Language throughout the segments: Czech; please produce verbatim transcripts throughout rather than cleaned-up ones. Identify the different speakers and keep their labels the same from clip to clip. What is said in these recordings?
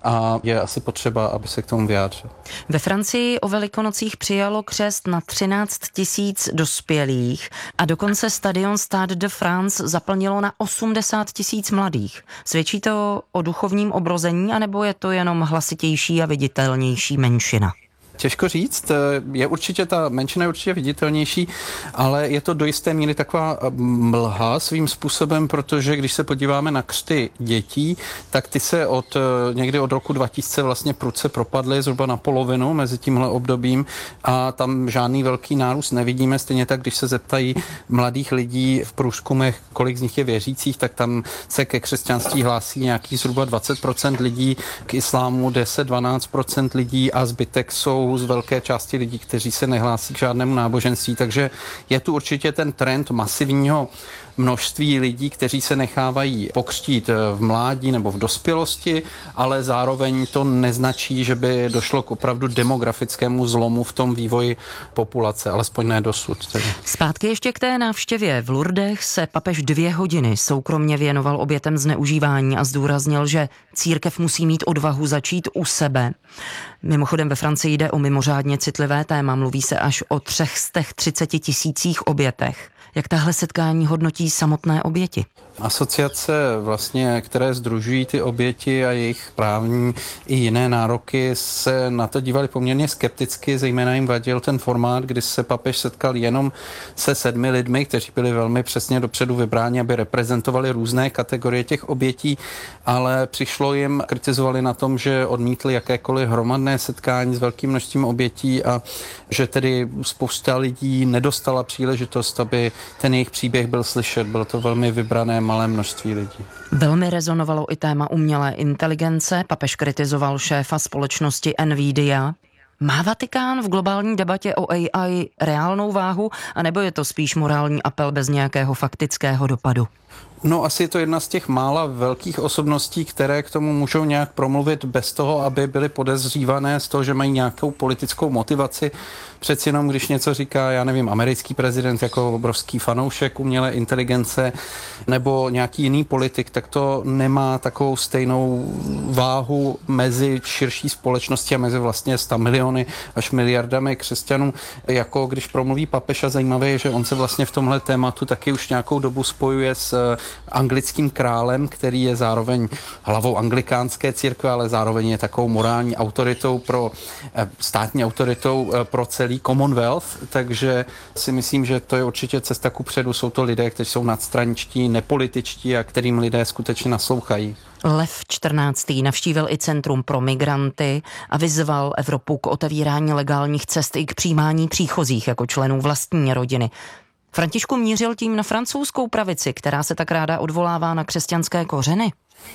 Speaker 1: a je asi potřeba, aby se k tomu vyjádřil.
Speaker 2: Ve Francii o Velikonocích přijalo křest na třináct tisíc dospělých a dokonce stadion Stade de France zaplnilo na osmdesát tisíc mladých. Svědčí to o duchovním obrození, anebo je to jenom hlasitější a viditelnější menšina?
Speaker 1: Těžko říct, je určitě ta menšina je určitě viditelnější, ale je to do jisté míry taková mlha svým způsobem, protože když se podíváme na křty dětí, tak ty se od někdy od roku dva tisíce vlastně prudce propadly zhruba na polovinu mezi tímhle obdobím a tam žádný velký nárůst nevidíme. Stejně tak, když se zeptají mladých lidí v průzkumech, kolik z nich je věřících, tak tam se ke křesťanství hlásí nějaký zhruba dvacet procent lidí, k islámu deset až dvanáct procent lidí a zbytek jsou z velké části lidí, kteří se nehlásí k žádnému náboženství, takže je tu určitě ten trend masivního množství lidí, kteří se nechávají pokřtít v mládí nebo v dospělosti, ale zároveň to neznačí, že by došlo k opravdu demografickému zlomu v tom vývoji populace, alespoň ne dosud. Tedy.
Speaker 2: Zpátky ještě k té návštěvě. V Lourdech se papež dvě hodiny soukromně věnoval obětem zneužívání a zdůraznil, že církev musí mít odvahu začít u sebe. Mimochodem ve Francii jde o mimořádně citlivé téma, mluví se až o tři sta třicet tisících obětech. Jak tahle setkání hodnotí samotné oběti?
Speaker 1: Asociace, vlastně, které sdružují ty oběti a jejich právní i jiné nároky, se na to dívali poměrně skepticky, zejména jim vadil ten formát, kdy se papež setkal jenom se sedmi lidmi, kteří byli velmi přesně dopředu vybráni, aby reprezentovali různé kategorie těch obětí, ale přišlo jim, kritizovali na tom, že odmítli jakékoliv hromadné setkání s velkým množstvím obětí a že tedy spousta lidí nedostala příležitost, aby ten jejich příběh byl slyšet. Bylo to velmi vybrané malé množství lidí.
Speaker 2: Velmi rezonovalo i téma umělé inteligence. Papež kritizoval šéfa společnosti Nvidia. Má Vatikán v globální debatě o A I reálnou váhu, anebo je to spíš morální apel bez nějakého faktického dopadu?
Speaker 1: No asi je to jedna z těch mála velkých osobností, které k tomu můžou nějak promluvit bez toho, aby byly podezřívané z toho, že mají nějakou politickou motivaci. Přeci jenom, když něco říká, já nevím, americký prezident jako obrovský fanoušek umělé inteligence nebo nějaký jiný politik, tak to nemá takovou stejnou váhu mezi širší společností a mezi vlastně sta miliony až miliardami křesťanů, jako když promluví papež. A zajímavé je, že on se vlastně v tomhle tématu taky už nějakou dobu spojuje s anglickým králem, který je zároveň hlavou anglikánské církve, ale zároveň je takovou morální autoritou pro státní autoritou pro celý Commonwealth, takže si myslím, že to je určitě cesta kupředu. Jsou to lidé, kteří jsou nadstraničtí, nepolitičtí a kterým lidé skutečně naslouchají.
Speaker 2: Lev čtrnáctý navštívil i Centrum pro migranty a vyzval Evropu k otevírání legálních cest i k přijímání příchozích jako členů vlastní rodiny. Františku, mířil tím na francouzskou pravici, která se tak ráda odvolává na křesťanské kořeny?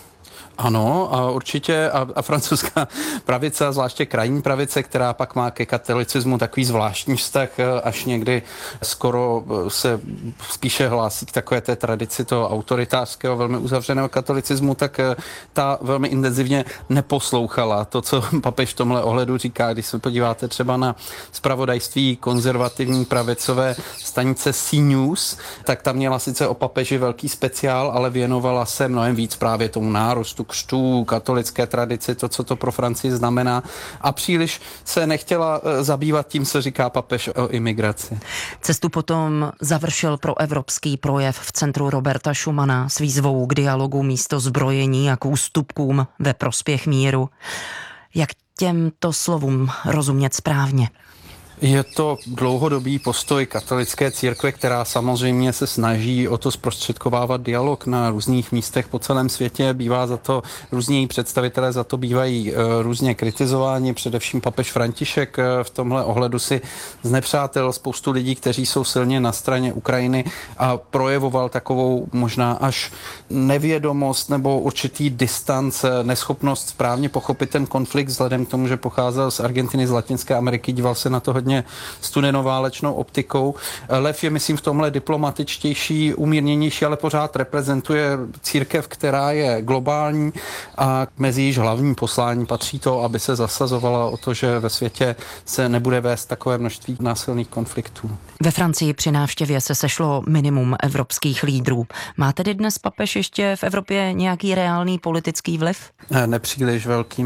Speaker 1: Ano, a určitě a, a francouzská pravice, a zvláště krajní pravice, která pak má ke katolicismu takový zvláštní vztah, až někdy skoro se spíše hlásí k takové té tradici toho autoritářského, velmi uzavřeného katolicismu, tak ta velmi intenzivně neposlouchala to, co papež v tomhle ohledu říká. Když se podíváte třeba na zpravodajství konzervativní pravicové stanice C News, tak tam měla sice o papeži velký speciál, ale věnovala se mnohem víc právě tomu nárostu křtů, katolické tradici, to, co to pro Francii znamená. A příliš se nechtěla zabývat tím, co říká papež o imigraci.
Speaker 2: Cestu potom završil pro evropský projev v centru Roberta Schumana s výzvou k dialogu místo zbrojení a k ústupkům ve prospěch míru. Jak těmto slovům rozumět správně?
Speaker 1: Je to dlouhodobý postoj katolické církve, která samozřejmě se snaží o to zprostředkovávat dialog na různých místech po celém světě. Bývá za to, různí představitelé za to bývají různě kritizováni, především papež František v tomhle ohledu si znepřátel spoustu lidí, kteří jsou silně na straně Ukrajiny a projevoval takovou možná až nevědomost nebo určitý distanc, neschopnost správně pochopit ten konflikt vzhledem k tomu, že pocházel z Argentiny, z Latinské Ameriky, díval se na to hodně studenoválečnou optikou. Lev je, myslím, v tomhle diplomatičtější, umírněnější, ale pořád reprezentuje církev, která je globální a mezi jejíž hlavní poslání patří to, aby se zasazovala o to, že ve světě se nebude vést takové množství násilných konfliktů.
Speaker 2: Ve Francii při návštěvě se sešlo minimum evropských lídrů. Má tedy dnes papež ještě v Evropě nějaký reálný politický vliv?
Speaker 1: Ne, nepříliš velký.